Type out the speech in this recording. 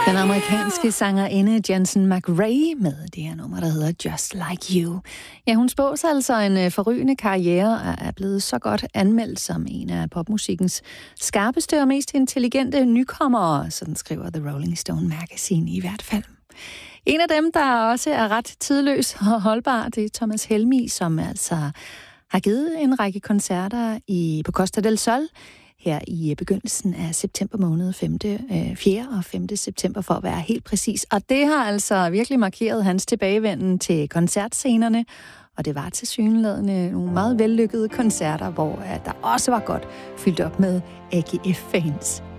Den amerikanske sangerinde Jensen McRae med det her nummer, der hedder Just Like You. Ja, hun spås altså en forrygende karriere og er blevet så godt anmeldt som en af popmusikkens skarpeste og mest intelligente nykommere, sådan skriver The Rolling Stone Magazine i hvert fald. En af dem, der også er ret tidløs og holdbar, det er Thomas Helmig, som altså har givet en række koncerter på Costa del Sol her i begyndelsen af september måned, 4. og 5. september for at være helt præcis. Og det har altså virkelig markeret hans tilbagevenden til koncertscenerne, og det var tilsyneladende nogle meget vellykkede koncerter, hvor der også var godt fyldt op med AGF-fans.